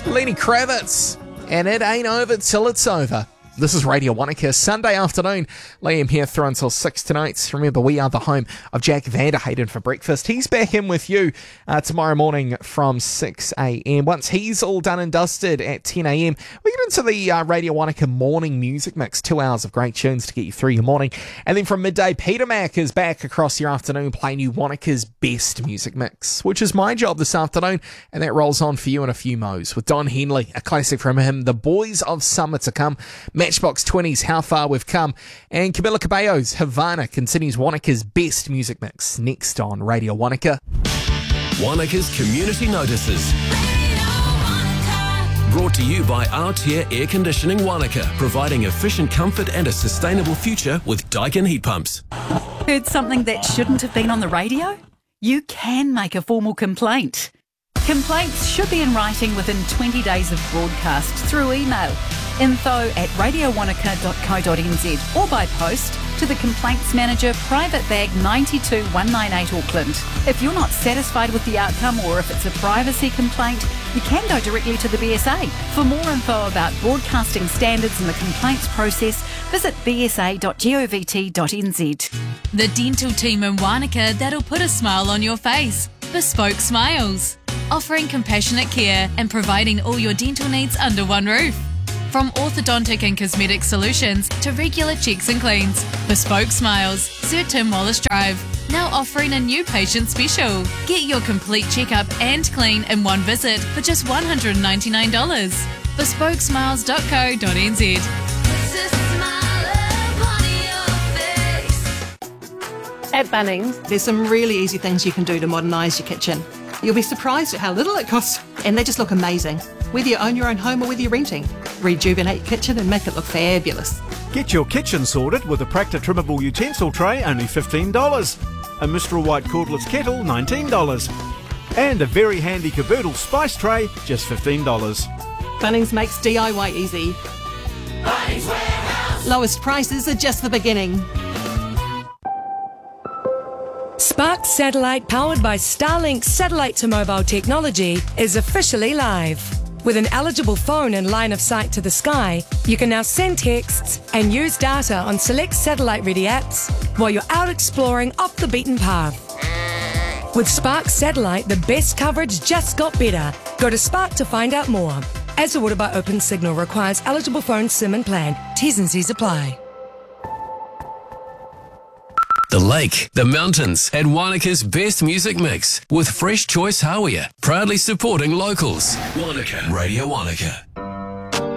Lenny Kravitz, and it ain't over till it's over. This is Radio Wanaka, Sunday afternoon. Liam here through until 6 tonight. Remember, we are the home of Jack Vanderhayden for breakfast. He's back in with you tomorrow morning from 6 a.m. Once he's all done and dusted at 10 a.m, we get into the Radio Wanaka morning music mix. 2 hours of great tunes to get you through your morning. And then from midday, Peter Mac is back across your afternoon playing you Wanaka's best music mix, which is my job this afternoon. And that rolls on for you in a few mo's with Don Henley, a classic from him, The Boys of Summer to Come, Matchbox 20's How Far We've Come, and Camila Cabello's Havana continues Wanaka's best music mix next on Radio Wanaka. Wanaka's Community Notices. Brought to you by Altair Air Conditioning Wanaka, providing efficient comfort and a sustainable future with Daikin heat pumps. Heard something that shouldn't have been on the radio? You can make a formal complaint. Complaints should be in writing within 20 days of broadcast through email. info@radiowanaka.co.nz or by post to the Complaints Manager, Private Bag 92198 Auckland. If you're not satisfied with the outcome or if it's a privacy complaint, you can go directly to the BSA. For more info about broadcasting standards and the complaints process, visit bsa.govt.nz. The dental team in Wanaka that'll put a smile on your face. Bespoke Smiles. Offering compassionate care and providing all your dental needs under one roof. From orthodontic and cosmetic solutions to regular checks and cleans, Bespoke Smiles, Sir Tim Wallace Drive, now offering a new patient special. Get your complete checkup and clean in one visit for just $199. Bespokesmiles.co.nz. At Bunnings, there's some really easy things you can do to modernise your kitchen. You'll be surprised at how little it costs, and they just look amazing. Whether you own your own home or whether you're renting, rejuvenate your kitchen and make it look fabulous. Get your kitchen sorted with a Practa trimmable utensil tray, only $15. A Mistral White cordless kettle, $19. And a very handy Caboodle spice tray, just $15. Bunnings makes DIY easy. Bunnings Warehouse. Lowest prices are just the beginning. Spark Satellite, powered by Starlink satellite to mobile technology, is officially live. With an eligible phone and line of sight to the sky, you can now send texts and use data on select satellite-ready apps while you're out exploring off the beaten path. With Spark Satellite, the best coverage just got better. Go to Spark to find out more. As ordered by Open Signal, requires eligible phone SIM and plan. T's and C's apply. The lake, the mountains, and Wanaka's best music mix with Fresh Choice Hawea, proudly supporting locals. Wanaka, Radio Wanaka.